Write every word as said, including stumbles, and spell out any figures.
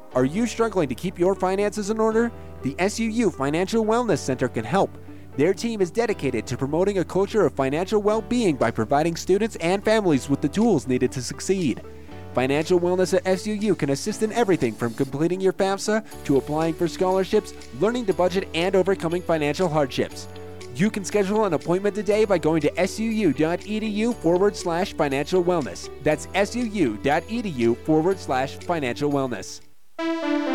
Are you struggling to keep your finances in order? The S U U Financial Wellness Center can help. Their team is dedicated to promoting a culture of financial well-being by providing students and families with the tools needed to succeed. Financial Wellness at S U U can assist in everything from completing your FAFSA to applying for scholarships, learning to budget, and overcoming financial hardships. You can schedule an appointment today by going to suu.edu forward slash financial wellness. That's suu.edu forward slash financial wellness.